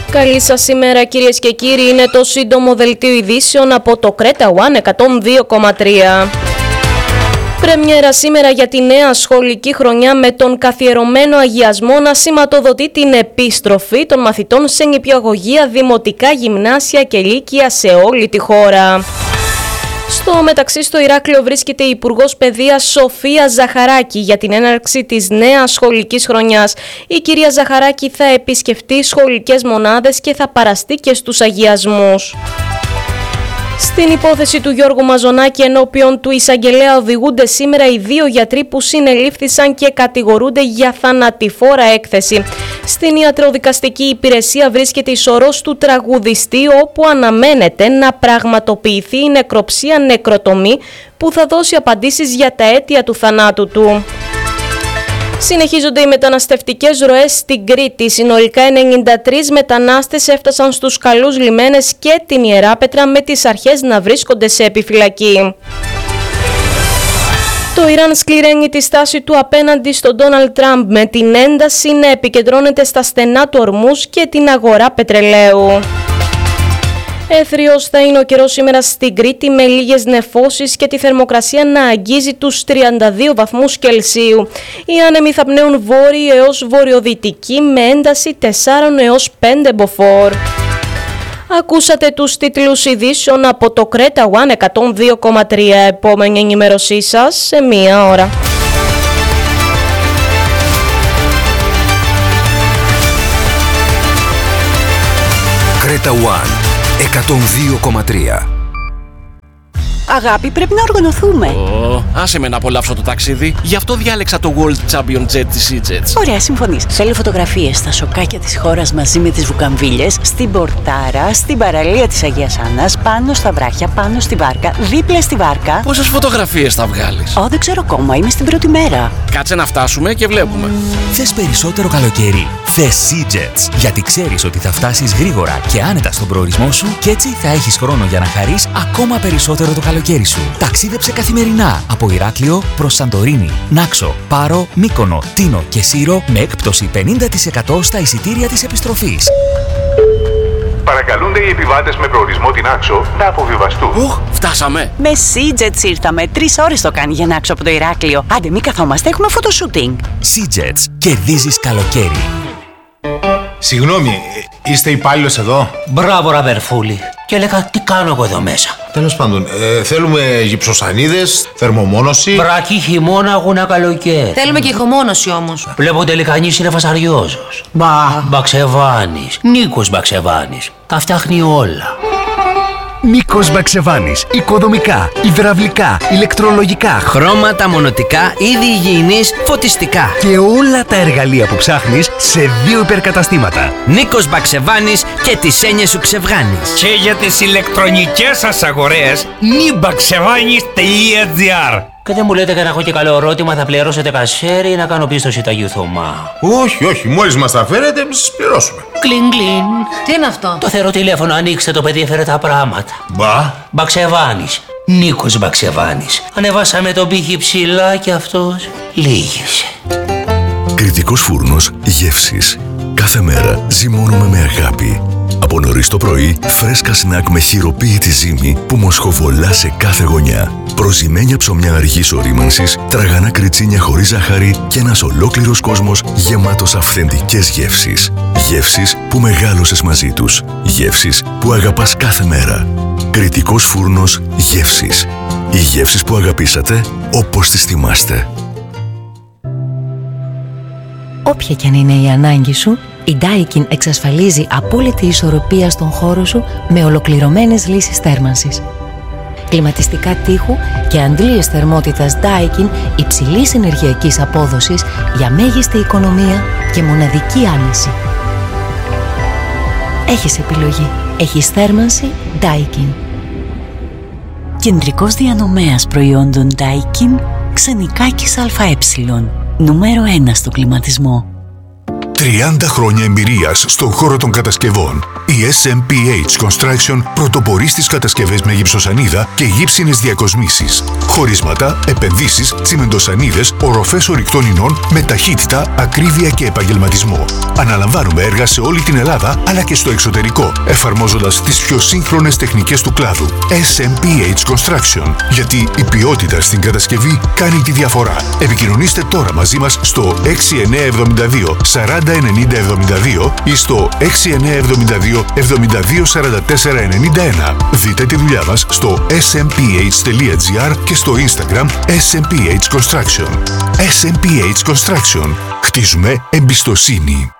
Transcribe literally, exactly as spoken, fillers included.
Καλή σας ημέρα κυρίες και κύριοι, είναι το σύντομο δελτίο ειδήσεων από το Κρέτα One εκατόν δύο κόμμα τρία. Πρεμιέρα σήμερα για τη νέα σχολική χρονιά με τον καθιερωμένο αγιασμό να σηματοδοτεί την επίστροφη των μαθητών σε νηπιαγωγεία, δημοτικά, γυμνάσια και λύκεια σε όλη τη χώρα. Στο μεταξύ, στο Ηράκλειο βρίσκεται η Υπουργός Παιδείας Σοφία Ζαχαράκη για την έναρξη της νέας σχολικής χρονιάς. Η κυρία Ζαχαράκη θα επισκεφτεί σχολικές μονάδες και θα παραστεί και στους αγιασμούς. Στην υπόθεση του Γιώργου Μαζονάκη ενώπιον του εισαγγελέα οδηγούνται σήμερα οι δύο γιατροί που συνελήφθησαν και κατηγορούνται για θανατηφόρα έκθεση. Στην ιατροδικαστική υπηρεσία βρίσκεται η σωρός του τραγουδιστή, όπου αναμένεται να πραγματοποιηθεί η νεκροψία νεκροτομή που θα δώσει απαντήσεις για τα αίτια του θανάτου του. Συνεχίζονται οι μεταναστευτικές ροές στην Κρήτη. Συνολικά ενενήντα τρεις μετανάστες έφτασαν στους καλούς λιμένες και την Ιεράπετρα, με τις αρχές να βρίσκονται σε επιφυλακή. Το Ιράν σκληραίνει τη στάση του απέναντι στον Ντόναλντ Τραμπ, με την ένταση να επικεντρώνεται στα στενά του Ορμούζ και την αγορά πετρελαίου. Έθριος θα είναι ο καιρός σήμερα στην Κρήτη, με λίγες νεφώσεις και τη θερμοκρασία να αγγίζει τους τριάντα δύο βαθμούς Κελσίου. Οι άνεμοι θα πνέουν βόρειοι έως βορειοδυτικοί, με ένταση τέσσερα έως πέντε μποφόρ. Ακούσατε τους τίτλους ειδήσεων από το Κρέτα One εκατόν δύο κόμμα τρία. Επόμενη ενημέρωσή σας σε μία ώρα. Κρέτα One εκατόν δύο κόμμα τρία. Αγάπη, πρέπει να οργανωθούμε. Oh, άσε με να απολαύσω το ταξίδι. Γι' αυτό διάλεξα το World Champion Jet της EasyJet. Ωραία, συμφωνείς. Θέλω φωτογραφίες στα σοκάκια της χώρας μαζί με τις βουκαμβίλες, στην πορτάρα, στην παραλία της Αγίας Άννας, πάνω στα βράχια, πάνω στη βάρκα, δίπλα στη βάρκα. Πόσες φωτογραφίες θα βγάλεις? Ω, δεν ξέρω ακόμα. Είμαι στην πρώτη μέρα. Κάτσε να φτάσουμε και βλέπουμε. Θες περισσότερο καλοκαίρι? Θες EasyJet. Γιατί ξέρεις ότι θα φτάσεις γρήγορα και άνετα στον προορισμό σου και έτσι θα έχεις χρόνο για να χαρείς ακόμα περισσότερο το καλοκαίρι σου. Ταξίδεψε καθημερινά από Ηράκλειο προς Σαντορίνη, Νάξο, Πάρο, Μύκονο, Τίνο και Σύρο με έκπτωση πενήντα τοις εκατό στα εισιτήρια της επιστροφής. Παρακαλούνται οι επιβάτες με προορισμό την Άξο να αποβιβαστούν. Ουχ, φτάσαμε. Με EasyJet ήρθαμε. Τρεις ώρες το κάνει για να Άξο από το Ηράκλειο. Άντε, μη καθόμαστε, έχουμε φωτοσούτινγκ. EasyJet. Κερδίζεις καλοκαίρι. Συγγνώμη, είστε υπάλληλος εδώ? Μπράβο, ραδερφούλη. Και έλεγα, τι κάνω εγώ εδώ μέσα? Τέλος πάντων, ε, θέλουμε γυψοσανίδες, θερμομόνωση. Βρακή, χειμώνα, αγούνα, καλοκαίρι. Θέλουμε και ηχομόνωση όμως. Βλέπω τελικά κανείς είναι φασαριόζος. Μπα, Μπαξεβάνης. Νίκος Μπαξεβάνης. Τα φτιάχνει όλα. Νίκος Μπαξεβάνης. Οικοδομικά, υδραυλικά, ηλεκτρολογικά, χρώματα, μονοτικά, είδη υγιεινής, φωτιστικά. Και όλα τα εργαλεία που ψάχνεις σε δύο υπερκαταστήματα. Νίκος Μπαξεβάνης και τις έννοιες σου ξεβγάνεις. Και για τις ηλεκτρονικές σας αγορές, νιμπαξεβάνης τελεία τζι άρ. Και δεν μου λέτε και να έχω και καλό ερώτημα, θα πληρώσετε κασέρι ή να κάνω πίστοση Ταγίου Θωμά? Όχι, όχι, μόλις μας τα φέρετε, σας πληρώσουμε. Κλιν, κλιν. Τι είναι αυτό? Το θεωρώ τηλέφωνο, ανοίξτε το, παιδί έφερε τα πράγματα. Μπα. Μπαξεβάνης. Νίκος Μπαξεβάνης. Ανεβάσαμε τον πύχη ψηλά και αυτός λύγησε. Κρητικός φούρνος γεύσης. Κάθε μέρα ζυμώνουμε με αγάπη. Από νωρίς το πρωί, φρέσκα σνακ με χειροποίητη ζύμη που μοσχοβολά σε κάθε γωνιά. Προζυμένια ψωμιά αργής ορίμανσης, τραγανά κριτσίνια χωρίς ζάχαρη και ένας ολόκληρος κόσμος γεμάτος αυθεντικές γεύσεις. Γεύσεις που μεγάλωσες μαζί τους. Γεύσεις που αγαπάς κάθε μέρα. Κρητικός φούρνος γεύσης. Οι γεύσεις που αγαπήσατε όπως τις θυμάστε. Όποια κι αν είναι η ανάγκη σου, η Daikin εξασφαλίζει απόλυτη ισορροπία στον χώρο σου με ολοκληρωμένες λύσεις θέρμανσης. Κλιματιστικά τείχου και αντλίες θερμότητας Daikin υψηλής ενεργειακής απόδοσης για μέγιστη οικονομία και μοναδική άνεση. Έχεις επιλογή. Έχεις θέρμανση Daikin. Κεντρικός διανομέας προϊόντων Daikin, Ξενικάκης ΑΕ. Νούμερο ένα στο κλιματισμό. τριάντα χρόνια εμπειρίας στον χώρο των κατασκευών. Η ες εμ πι έιτς Construction πρωτοπορεί στις κατασκευές με γυψοσανίδα και γύψινες διακοσμήσεις. Χωρίσματα, επενδύσεις, τσιμεντοσανίδες, οροφές ορυκτών ινών με ταχύτητα, ακρίβεια και επαγγελματισμό. Αναλαμβάνουμε έργα σε όλη την Ελλάδα αλλά και στο εξωτερικό, εφαρμόζοντας τις πιο σύγχρονες τεχνικές του κλάδου. ες εμ πι έιτς Construction. Γιατί η ποιότητα στην κατασκευή κάνει τη διαφορά. Επικοινωνήστε τώρα μαζί μας στο έξι εννιά εβδομήντα δύο σαράντα ενενήντα εβδομήντα δύο ή στο έξι εννιά εβδομήντα δύο εβδομήντα δύο σαράντα τέσσερα ενενήντα ένα. Δείτε τη δουλειά μας στο ες εμ πι έιτς τελεία τζι άρ και στο Instagram ες εμ πι έιτς Construction. ες εμ πι έιτς Construction. Χτίζουμε εμπιστοσύνη.